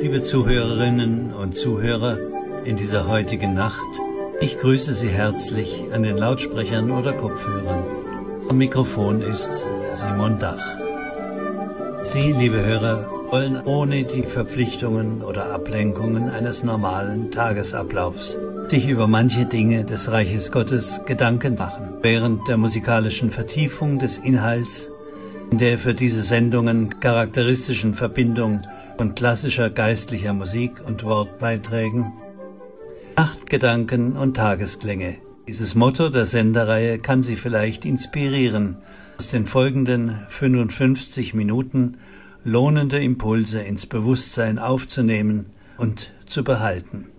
Liebe Zuhörerinnen und Zuhörer, in dieser heutigen Nacht, ich grüße Sie herzlich an den Lautsprechern oder Kopfhörern. Am Mikrofon ist Simon Dach. Sie, liebe Hörer, wollen ohne die Verpflichtungen oder Ablenkungen eines normalen Tagesablaufs sich über manche Dinge des Reiches Gottes Gedanken machen. Während der musikalischen Vertiefung des Inhalts, in der für diese Sendungen charakteristischen Verbindung von klassischer geistlicher Musik und Wortbeiträgen, Nachtgedanken und Tagesklänge. Dieses Motto der Sendereihe kann Sie vielleicht inspirieren, aus den folgenden 55 Minuten lohnende Impulse ins Bewusstsein aufzunehmen und zu behalten.